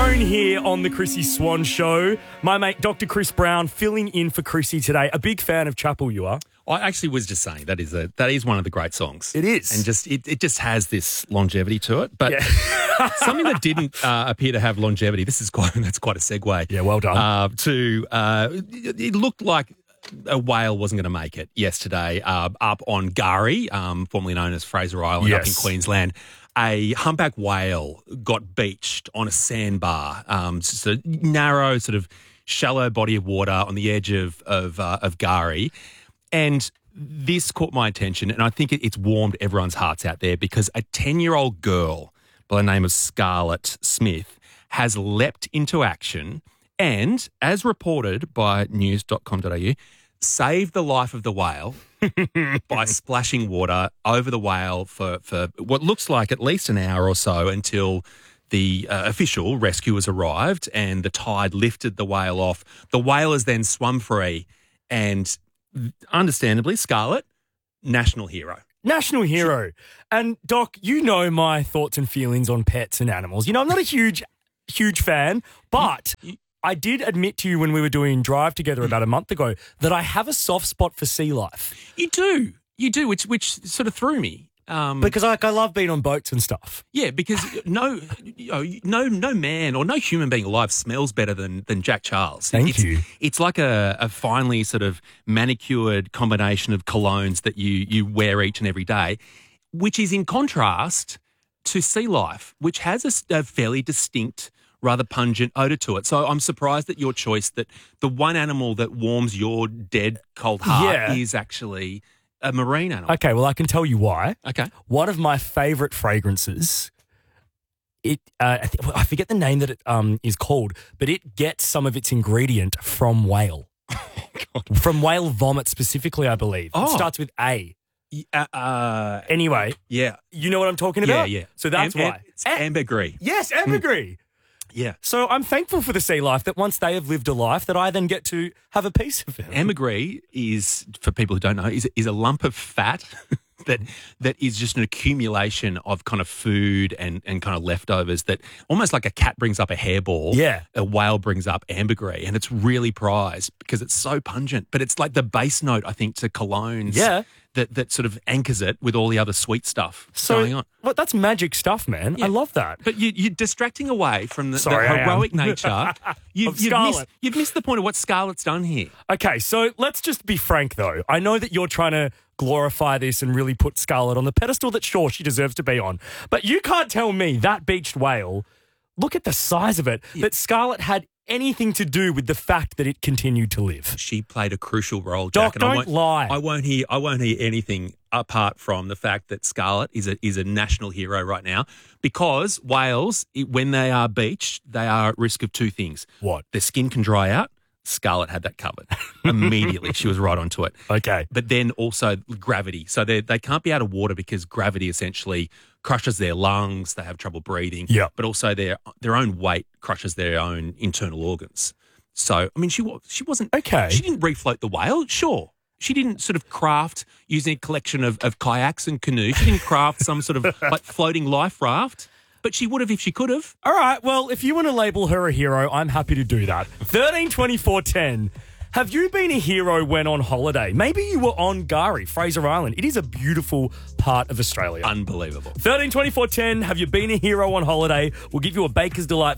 Tone here on the Chrissy Swan Show. My mate Dr. Chris Brown filling in for Chrissy today. A big fan of Chapel, you are? I actually was just saying that is one of the great songs. It is. And it just has this longevity to it. But something that didn't appear to have longevity, that's quite a segue. Yeah, well done. It looked like a whale wasn't going to make it yesterday up on Gari, formerly known as Fraser Island up in Queensland. A humpback whale got beached on a sandbar, just a narrow, sort of shallow body of water on the edge of Gari. And this caught my attention, and I think it's warmed everyone's hearts out there because a 10-year-old girl by the name of Scarlett Smith has leapt into action and, as reported by news.com.au, saved the life of the whale by splashing water over the whale for what looks like at least an hour or so until the official rescuers arrived and the tide lifted the whale off. The whale has then swum free and, understandably, Scarlett, national hero. National hero. And, Doc, you know my thoughts and feelings on pets and animals. You know, I'm not a huge fan, but I did admit to you when we were doing Drive together about a month ago that I have a soft spot for sea life. You do, which sort of threw me. Because I love being on boats and stuff. Yeah, because no man or no human being alive smells better than Jack Charles. Thank you. It's like a finely sort of manicured combination of colognes that you wear each and every day, which is in contrast to sea life, which has a fairly distinct, rather pungent odour to it. So I'm surprised at your choice that the one animal that warms your dead, cold heart is actually a marine animal. Okay, well, I can tell you why. Okay. One of my favourite fragrances, I forget the name that it is called, but it gets some of its ingredient from whale. Oh, God. From whale vomit specifically, I believe. Oh. It starts with A. Anyway. Yeah. You know what I'm talking about? Yeah. So that's why. It's ambergris. Yes, ambergris. Yeah. So I'm thankful for the sea life that once they have lived a life that I then get to have a piece of it. Ambergris is, for people who don't know, is a lump of fat that is just an accumulation of kind of food and kind of leftovers that almost like a cat brings up a hairball. Yeah. A whale brings up ambergris, and it's really prized because it's so pungent. But it's like the base note, I think, to colognes. Yeah. That sort of anchors it with all the other sweet stuff going on. Well, that's magic stuff, man. Yeah. I love that. But you're distracting away from the heroic nature. You've missed the point of what Scarlett's done here. Okay, so let's just be frank, though. I know that you're trying to glorify this and really put Scarlett on the pedestal that, sure, she deserves to be on. But you can't tell me that beached whale, look at the size of it, that Scarlett had anything to do with the fact that it continued to live. She played a crucial role, Jack. Doc, don't lie. I won't hear anything apart from the fact that Scarlett is a national hero right now because whales, when they are beached, they are at risk of two things. What? Their skin can dry out. Scarlett had that covered. Immediately, she was right onto it. Okay. But then also gravity. So they can't be out of water because gravity essentially crushes their lungs. They have trouble breathing. Yeah. But also their own weight crushes their own internal organs. So, I mean, she wasn't... Okay. She didn't refloat the whale, sure. She didn't sort of craft using a collection of kayaks and canoes. She didn't craft some sort of like floating life raft. But she would have if she could have. All right, well, if you want to label her a hero, I'm happy to do that. 13 24 10. Have you been a hero when on holiday? Maybe you were on Gari, Fraser Island. It is a beautiful part of Australia. Unbelievable. 13 24 10. Have you been a hero on holiday? We'll give you a Baker's Delight